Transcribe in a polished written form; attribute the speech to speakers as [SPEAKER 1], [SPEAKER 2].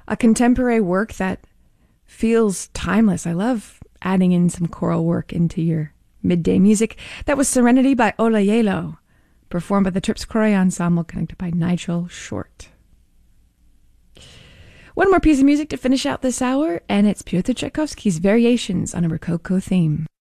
[SPEAKER 1] a contemporary work that feels timeless. I love adding in some choral work into your midday music. That was Serenity by Ola Yelo, performed by the Terpsichore Ensemble, conducted by Nigel Short. One more piece of music to finish out this hour, and it's Pyotr Tchaikovsky's Variations on a Rococo theme.